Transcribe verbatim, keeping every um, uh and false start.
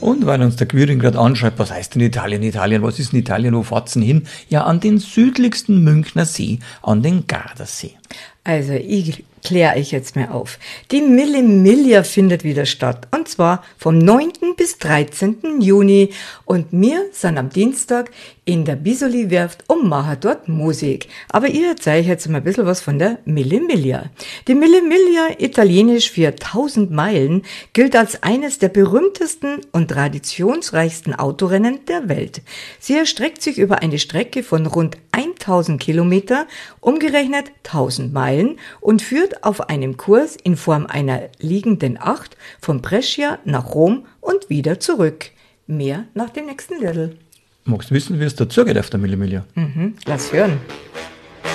Und weil uns der Quirin gerade anschreibt, was heißt denn Italien, Italien, was ist in Italien, wo fahrt's denn hin? Ja, an den südlichsten Münchner See, an den Gardasee. Also, ich kläre euch jetzt mal auf. Die Mille Miglia findet wieder statt. Und zwar vom neunten bis dreizehnten Juni. Und wir sind am Dienstag in der Bisoli-Werft und machen dort Musik. Aber ich erzähle euch jetzt mal ein bisschen was von der Mille Miglia. Die Mille Miglia, italienisch für tausend Meilen, gilt als eines der berühmtesten und traditionsreichsten Autorennen der Welt. Sie erstreckt sich über eine Strecke von rund tausend Kilometer, umgerechnet tausend Meilen, und führt auf einem Kurs in Form einer liegenden Acht von Brescia nach Rom und wieder zurück. Mehr nach dem nächsten Liedl. Magst du wissen, wie es dazu geht auf der Mille Miglia? Mhm, lass hören.